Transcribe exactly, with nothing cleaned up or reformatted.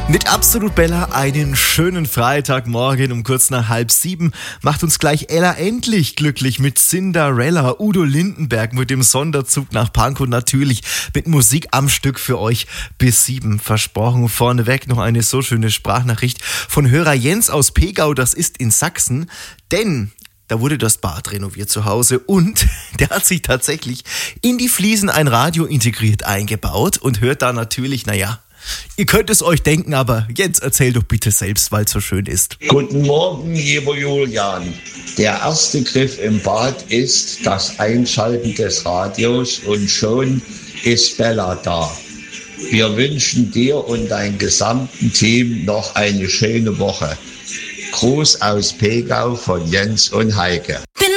Mit Absolut Bella einen schönen Freitagmorgen um kurz nach halb sieben macht uns gleich Ella endlich glücklich mit Cinderella, Udo Lindenberg mit dem Sonderzug nach Pankow, natürlich mit Musik am Stück für euch bis sieben versprochen. Vorneweg noch eine so schöne Sprachnachricht von Hörer Jens aus Pegau, das ist in Sachsen, denn da wurde das Bad renoviert zu Hause und der hat sich tatsächlich in die Fliesen ein Radio integriert eingebaut und hört da natürlich, naja, ihr könnt es euch denken, aber Jens, erzähl doch bitte selbst, weil es so schön ist. Guten Morgen, lieber Julian. Der erste Griff im Bad ist das Einschalten des Radios und schon ist Bella da. Wir wünschen dir und deinem gesamten Team noch eine schöne Woche. Gruß aus Pegau von Jens und Heike.